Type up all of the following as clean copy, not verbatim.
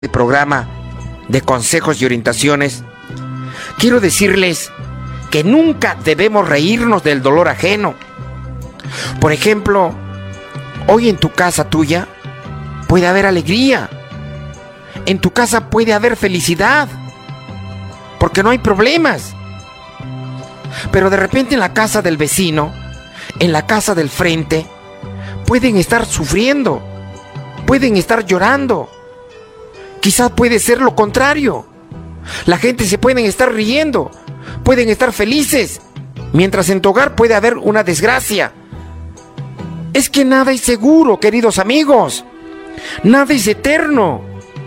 programa de consejos y orientaciones, quiero decirles que nunca debemos reírnos del dolor ajeno. Por ejemplo, hoy en tu casa tuya puede haber alegría, en tu casa puede haber felicidad, porque no hay problemas. Pero de repente en la casa del vecino, en la casa del frente, pueden estar sufriendo, pueden estar llorando. Quizás puede ser lo contrario. La gente se pueden estar riendo, pueden estar felices, mientras en tu hogar puede haber una desgracia. Es que nada es seguro, queridos amigos. Nada es eterno.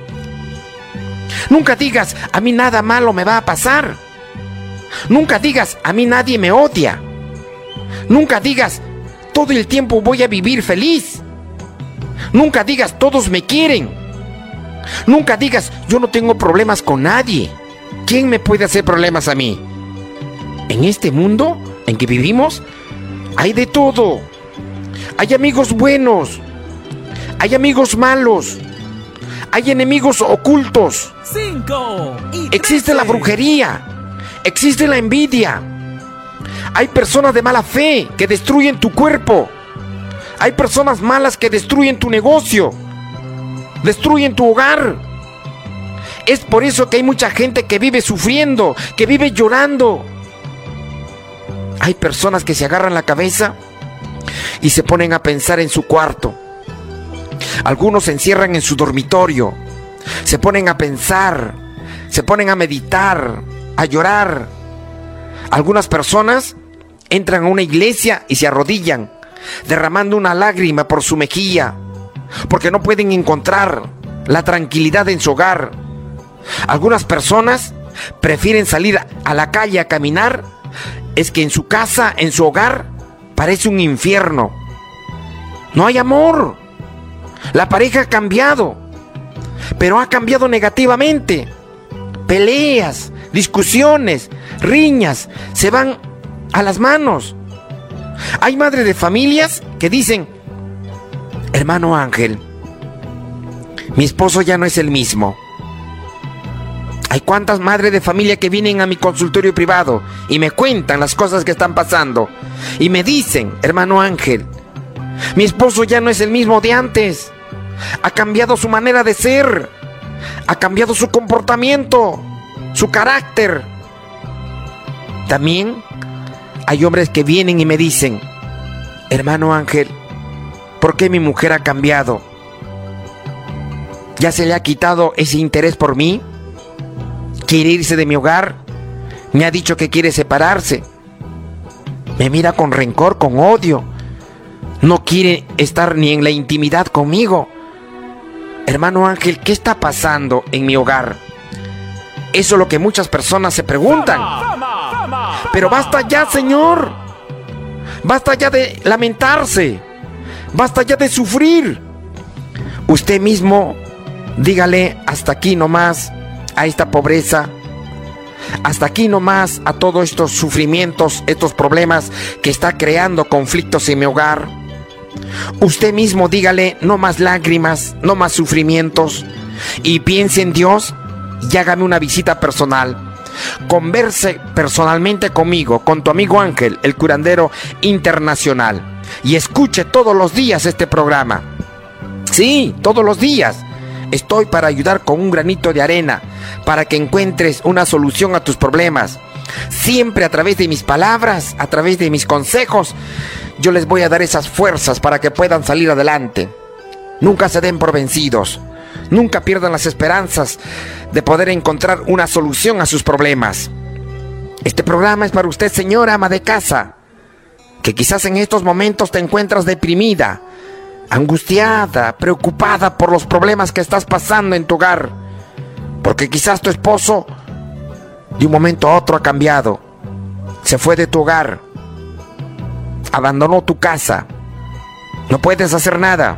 Nunca digas, a mí nada malo me va a pasar. Nunca digas, a mí nadie me odia. Nunca digas, todo el tiempo voy a vivir feliz. Nunca digas, todos me quieren. Nunca digas, yo no tengo problemas con nadie. ¿Quién me puede hacer problemas a mí? En este mundo en que vivimos, hay de todo. Hay amigos buenos, hay amigos malos, hay enemigos ocultos. 5 y 13. Existe la brujería, existe la envidia. Hay personas de mala fe que destruyen tu cuerpo. Hay personas malas que destruyen tu negocio, destruyen tu hogar. Es por eso que hay mucha gente que vive sufriendo, que vive llorando. Hay personas que se agarran la cabeza y se ponen a pensar en su cuarto. Algunos se encierran en su dormitorio, se ponen a pensar, se ponen a meditar, a llorar. Algunas personas entran a una iglesia y se arrodillan, derramando una lágrima por su mejilla, porque no pueden encontrar la tranquilidad en su hogar. Algunas personas prefieren salir a la calle a caminar. Es que en su casa, en su hogar, parece un infierno. No hay amor. La pareja ha cambiado, pero ha cambiado negativamente. Peleas, discusiones, riñas, se van a las manos. Hay madres de familias que dicen, hermano Ángel, mi esposo ya no es el mismo. Hay cuantas madres de familia que vienen a mi consultorio privado y me cuentan las cosas que están pasando. Y me dicen, hermano Ángel, mi esposo ya no es el mismo de antes. Ha cambiado su manera de ser. Ha cambiado su comportamiento, su carácter. También hay hombres que vienen y me dicen, hermano Ángel, ¿por qué mi mujer ha cambiado? ¿Ya se le ha quitado ese interés por mí? ¿Quiere irse de mi hogar? Me ha dicho que quiere separarse. Me mira con rencor, con odio. No quiere estar ni en la intimidad conmigo. Hermano Ángel, ¿qué está pasando en mi hogar? Eso es lo que muchas personas se preguntan. Pero basta ya, Señor. Basta ya de lamentarse. Basta ya de sufrir. Usted mismo, dígale hasta aquí nomás a esta pobreza, hasta aquí nomás a todos estos sufrimientos, estos problemas que está creando conflictos en mi hogar. Usted mismo dígale, no más lágrimas, no más sufrimientos, y piense en Dios y hágame una visita personal. Converse personalmente conmigo, con tu amigo Ángel, el curandero internacional, y escuche todos los días este programa. Sí, todos los días. Estoy para ayudar con un granito de arena, para que encuentres una solución a tus problemas. Siempre a través de mis palabras, a través de mis consejos, yo les voy a dar esas fuerzas para que puedan salir adelante. Nunca se den por vencidos. Nunca pierdan las esperanzas de poder encontrar una solución a sus problemas. Este programa es para usted, señora ama de casa, que quizás en estos momentos te encuentras deprimida, angustiada, preocupada por los problemas que estás pasando en tu hogar, porque quizás tu esposo de un momento a otro ha cambiado, se fue de tu hogar, abandonó tu casa, no puedes hacer nada,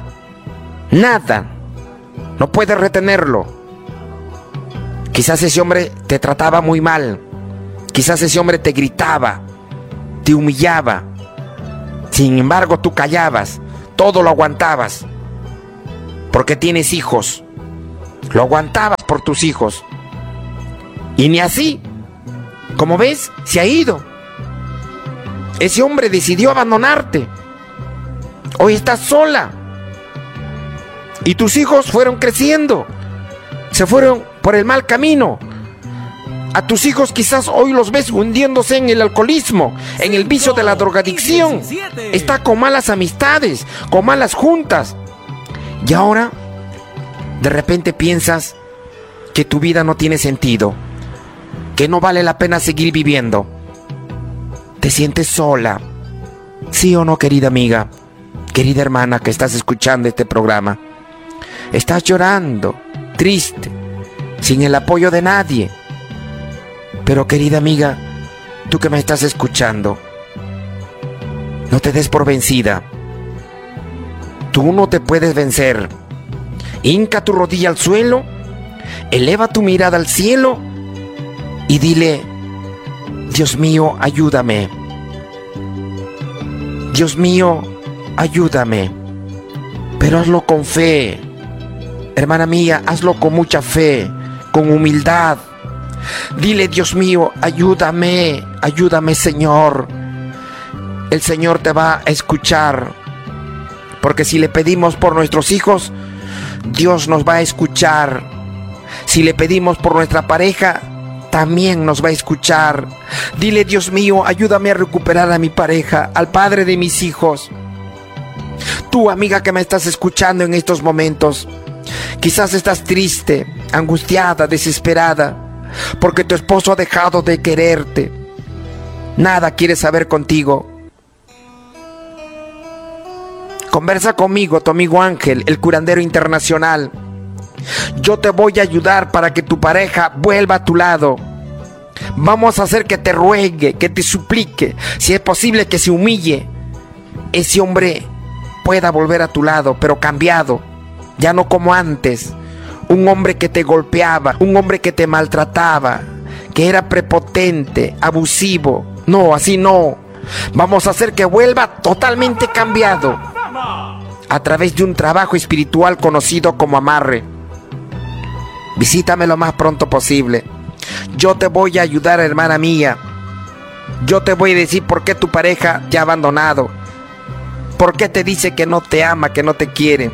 no puedes retenerlo. Quizás ese hombre te trataba muy mal, quizás ese hombre te gritaba, te humillaba, sin embargo tú callabas, todo lo aguantabas, porque tienes hijos, Lo aguantabas por tus hijos. Y ni así. Como ves, se ha ido. Ese hombre decidió abandonarte. Hoy estás sola. Y tus hijos fueron creciendo. Se fueron por el mal camino. A tus hijos quizás hoy los ves hundiéndose en el alcoholismo, en el vicio de la drogadicción. Está con malas amistades, con malas juntas. Y ahora, de repente piensas que tu vida no tiene sentido, que no vale la pena seguir viviendo. Te sientes sola. ¿Sí o no, querida amiga, querida hermana que estás escuchando este programa? Estás llorando, triste, sin el apoyo de nadie. Pero, querida amiga, tú que me estás escuchando, no te des por vencida. Tú no te puedes vencer. Hinca tu rodilla al suelo, eleva tu mirada al cielo y dile: Dios mío, ayúdame. Dios mío, ayúdame. Pero hazlo con fe. Hermana mía, hazlo con mucha fe, con humildad. Dile: Dios mío, ayúdame, ayúdame, Señor. El Señor te va a escuchar, porque si le pedimos por nuestros hijos, Dios nos va a escuchar. Si le pedimos por nuestra pareja, también nos va a escuchar. Dile: Dios mío, ayúdame a recuperar a mi pareja, al padre de mis hijos. Tú, amiga que me estás escuchando en estos momentos, quizás estás triste, angustiada, desesperada, porque tu esposo ha dejado de quererte. Nada quiere saber contigo. Conversa conmigo, tu amigo Ángel, el curandero internacional. Yo te voy a ayudar para que tu pareja vuelva a tu lado. Vamos a hacer que te ruegue, que te suplique, si es posible que se humille. Ese hombre pueda volver a tu lado, pero cambiado, ya no como antes. Un hombre que te golpeaba, un hombre que te maltrataba, que era prepotente, abusivo. No, así no. Vamos a hacer que vuelva totalmente cambiado, a través de un trabajo espiritual conocido como amarre. Visítame lo más pronto posible. Yo te voy a ayudar, hermana mía. Yo te voy a decir por qué tu pareja te ha abandonado, por qué te dice que no te ama, que no te quiere.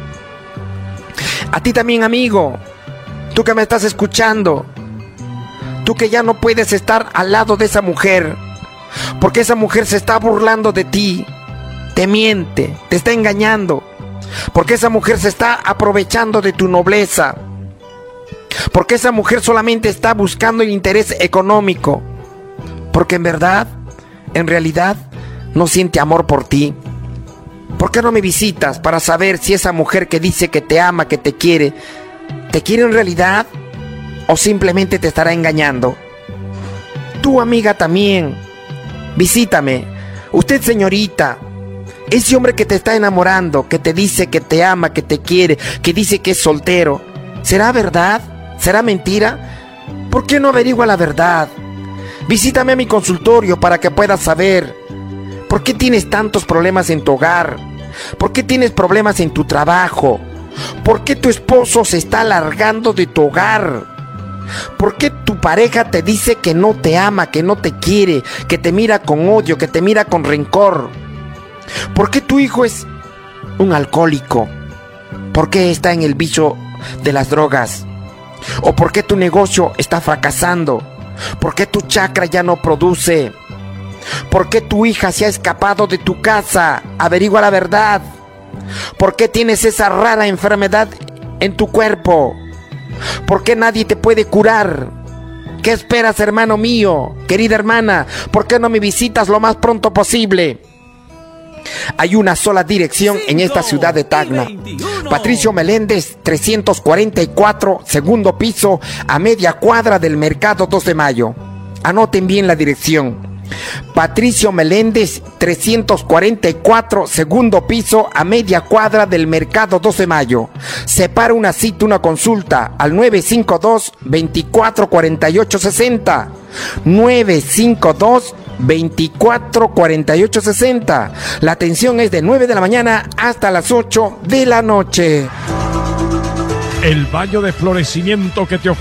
A ti también, amigo, tú que me estás escuchando, tú que ya no puedes estar al lado de esa mujer, porque esa mujer se está burlando de ti, te miente, te está engañando, porque esa mujer se está aprovechando de tu nobleza, porque esa mujer solamente está buscando el interés económico, porque en realidad no siente amor por ti. ¿Por qué no me visitas para saber si esa mujer que dice que te ama, que te quiere en realidad o simplemente te estará engañando? Tu amiga también, visítame. Usted, señorita, ese hombre que te está enamorando, que te dice que te ama, que te quiere, que dice que es soltero, ¿será verdad? ¿Será mentira? ¿Por qué no averigua la verdad? Visítame a mi consultorio para que puedas saber por qué tienes tantos problemas en tu hogar, por qué tienes problemas en tu trabajo, por qué tu esposo se está alargando de tu hogar, por qué tu pareja te dice que no te ama, que no te quiere, que te mira con odio, que te mira con rencor, por qué tu hijo es un alcohólico, por qué está en el vicio de las drogas, o por qué tu negocio está fracasando, por qué tu chakra ya no produce. ¿Por qué tu hija se ha escapado de tu casa? Averigua la verdad. ¿Por qué tienes esa rara enfermedad en tu cuerpo? ¿Por qué nadie te puede curar? ¿Qué esperas, hermano mío? Querida hermana, ¿por qué no me visitas lo más pronto posible? Hay una sola dirección en esta ciudad de Tacna. Patricio Meléndez, 344, segundo piso, a media cuadra del Mercado 2 de Mayo. Anoten bien la dirección. Patricio Meléndez, 344, segundo piso, a media cuadra del Mercado 2 de Mayo. Separa una cita, una consulta al 952-244860. 952-244860. La atención es de 9 de la mañana hasta las 8 de la noche. El baño de florecimiento que te ofrece